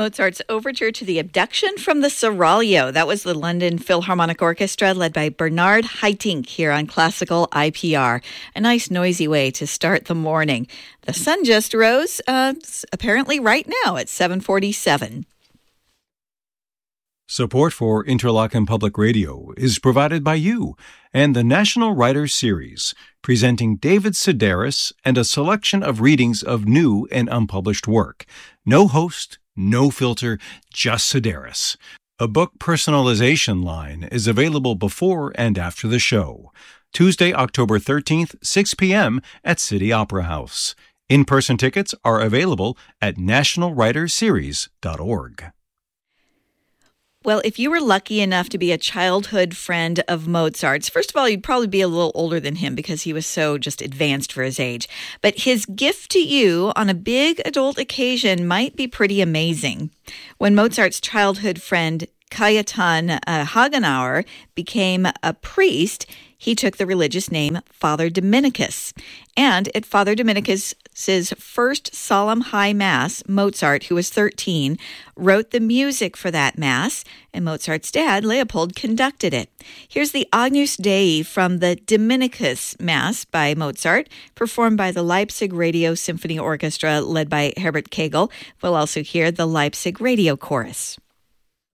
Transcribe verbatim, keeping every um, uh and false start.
Mozart's Overture to the Abduction from the Seraglio. That was the London Philharmonic Orchestra led by Bernard Haitink here on Classical I P R. A nice noisy way to start the morning. The sun just rose, uh, apparently right now at seven forty-seven. Support for Interlochen Public Radio is provided by you and the National Writers Series, presenting David Sedaris and a selection of readings of new and unpublished work. No host, no filter, just Sedaris. A book personalization line is available before and after the show. Tuesday, October thirteenth, six p.m. at City Opera House. In-person tickets are available at national writers series dot org. Well, if you were lucky enough to be a childhood friend of Mozart's, first of all, you'd probably be a little older than him because he was so just advanced for his age. But his gift to you on a big adult occasion might be pretty amazing. When Mozart's childhood friend Cajetan uh, Hagenauer became a priest, he took the religious name Father Dominicus. And at Father Dominicus's first solemn high mass, Mozart, who was thirteen, wrote the music for that mass, and Mozart's dad, Leopold, conducted it. Here's the Agnus Dei from the Dominicus Mass by Mozart, performed by the Leipzig Radio Symphony Orchestra, led by Herbert Kegel. We'll also hear the Leipzig Radio Chorus.